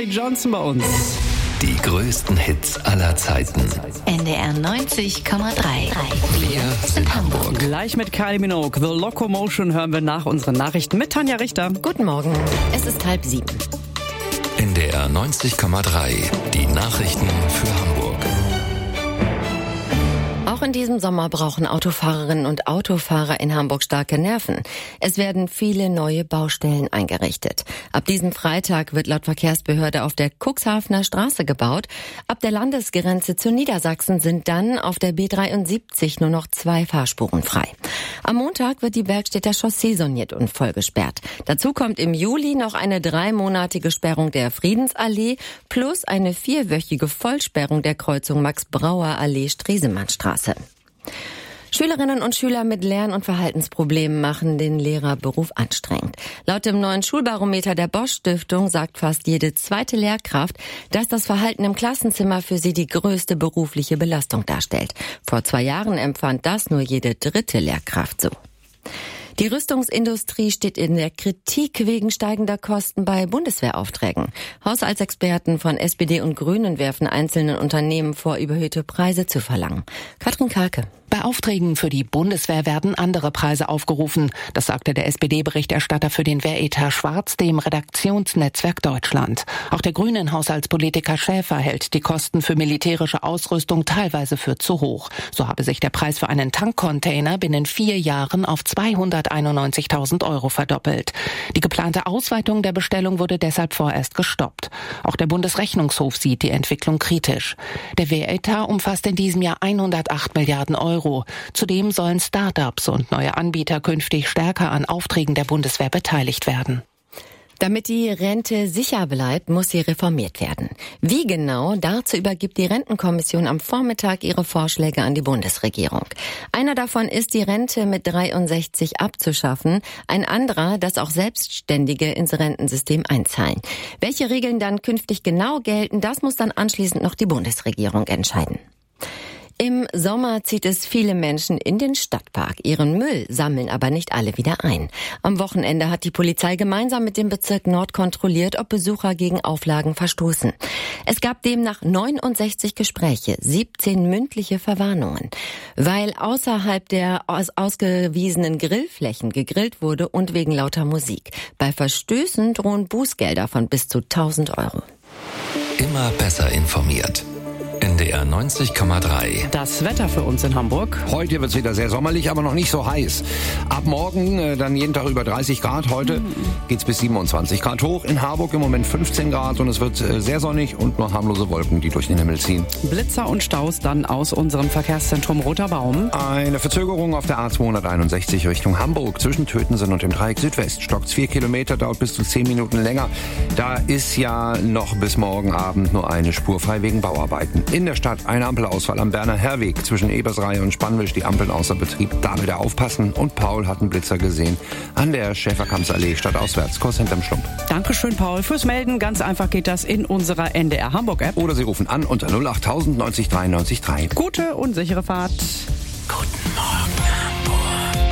Johnson bei uns. Die größten Hits aller Zeiten. NDR 90,3. Wir sind Hamburg. Gleich mit Kylie Minogue. The Locomotion hören wir nach unseren Nachrichten mit Tanja Richter. Guten Morgen. Es ist 6:30. NDR 90,3. Die Nachrichten für Hamburg. Auch in diesem Sommer brauchen Autofahrerinnen und Autofahrer in Hamburg starke Nerven. Es werden viele neue Baustellen eingerichtet. Ab diesem Freitag wird laut Verkehrsbehörde auf der Cuxhavener Straße gebaut. Ab der Landesgrenze zu Niedersachsen sind dann auf der B73 nur noch 2 Fahrspuren frei. Am Montag wird die Bergstedter Chaussee saniert und vollgesperrt. Dazu kommt im Juli noch eine 3-monatige Sperrung der Friedensallee plus eine 4-wöchige Vollsperrung der Kreuzung Max-Brauer-Allee-Stresemannstraße. Schülerinnen und Schüler mit Lern- und Verhaltensproblemen machen den Lehrerberuf anstrengend. Laut dem neuen Schulbarometer der Bosch-Stiftung sagt fast jede zweite Lehrkraft, dass das Verhalten im Klassenzimmer für sie die größte berufliche Belastung darstellt. Vor 2 Jahren empfand das nur jede 3. Lehrkraft so. Die Rüstungsindustrie steht in der Kritik wegen steigender Kosten bei Bundeswehraufträgen. Haushaltsexperten von SPD und Grünen werfen einzelnen Unternehmen vor, überhöhte Preise zu verlangen. Katrin Karke. Bei Aufträgen für die Bundeswehr werden andere Preise aufgerufen. Das sagte der SPD-Berichterstatter für den Wehretat Schwarz dem Redaktionsnetzwerk Deutschland. Auch der grünen Haushaltspolitiker Schäfer hält die Kosten für militärische Ausrüstung teilweise für zu hoch. So habe sich der Preis für einen Tankcontainer binnen 4 Jahren auf 291.000 € verdoppelt. Die geplante Ausweitung der Bestellung wurde deshalb vorerst gestoppt. Auch der Bundesrechnungshof sieht die Entwicklung kritisch. Der Wehretat umfasst in diesem Jahr 108 Milliarden €. Zudem sollen Start-ups und neue Anbieter künftig stärker an Aufträgen der Bundeswehr beteiligt werden. Damit die Rente sicher bleibt, muss sie reformiert werden. Wie genau, dazu übergibt die Rentenkommission am Vormittag ihre Vorschläge an die Bundesregierung. Einer davon ist, die Rente mit 63 abzuschaffen, ein anderer, dass auch Selbstständige ins Rentensystem einzahlen. Welche Regeln dann künftig genau gelten, das muss dann anschließend noch die Bundesregierung entscheiden. Im Sommer zieht es viele Menschen in den Stadtpark. Ihren Müll sammeln aber nicht alle wieder ein. Am Wochenende hat die Polizei gemeinsam mit dem Bezirk Nord kontrolliert, ob Besucher gegen Auflagen verstoßen. Es gab demnach 69 Gespräche, 17 mündliche Verwarnungen. Weil außerhalb der ausgewiesenen Grillflächen gegrillt wurde und wegen lauter Musik. Bei Verstößen drohen Bußgelder von bis zu 1.000 €. Immer besser informiert. NDR 90,3. Das Wetter für uns in Hamburg. Heute wird es wieder sehr sommerlich, aber noch nicht so heiß. Ab morgen dann jeden Tag über 30 Grad. Heute geht's bis 27 Grad hoch. In Harburg im Moment 15 Grad und es wird sehr sonnig und nur harmlose Wolken, die durch den Himmel ziehen. Blitzer und Staus dann aus unserem Verkehrszentrum Roter Baum. Eine Verzögerung auf der A261 Richtung Hamburg zwischen Tötensen und dem Dreieck Südwest. Stockt's 4 Kilometer, dauert bis zu 10 Minuten länger. Da ist ja noch bis morgen Abend nur eine Spur frei wegen Bauarbeiten. In der Stadt ein Ampelausfall am Berner Herweg zwischen Ebersreihe und Spannwisch, die Ampeln außer Betrieb. Da wieder aufpassen. Und Paul hat einen Blitzer gesehen an der Schäferkampsallee stadtauswärts, kurz hinterm Schlump. Dankeschön, Paul, fürs Melden. Ganz einfach geht das in unserer NDR Hamburg-App. Oder Sie rufen an unter 08000 90 3 90 3. Gute und sichere Fahrt. Guten Morgen, Hamburg.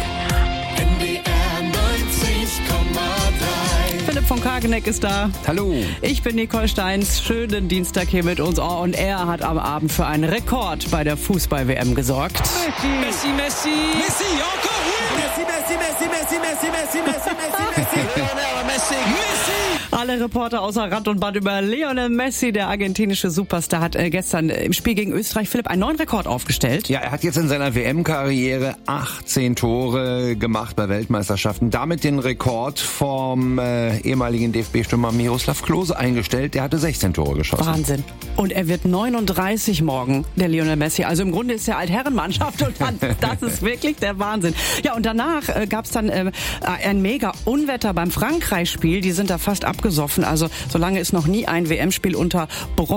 NDR 90,3. Philipp von Kageneck ist da. Hallo. Ich bin Nicole Steins. Schönen Dienstag hier mit uns. Oh, und er hat am Abend für einen Rekord bei der Fußball-WM gesorgt. Messi, Messi. Messi, encore Messi, Messi, Messi, Messi, Messi, Messi, Messi, Messi, Messi. Lionel Messi. Messi. Alle Reporter außer Rand und Band über Lionel Messi, der argentinische Superstar, hat gestern im Spiel gegen Österreich, Philipp, einen neuen Rekord aufgestellt. Ja, er hat jetzt in seiner WM-Karriere 18 Tore gemacht bei Weltmeisterschaften. Damit den Rekord vom ehemaligen DFB-Stürmer Miroslav Klose eingestellt. Der hatte 16 Tore geschossen. Wahnsinn. Und er wird 39 morgen, der Lionel Messi. Also im Grunde ist er Altherrenmannschaft und das ist wirklich der Wahnsinn. Ja, und danach gab's dann ein mega Unwetter beim Frankreich-Spiel. Die sind da fast abgesoffen. Also so lange ist noch nie ein WM-Spiel unterbrochen.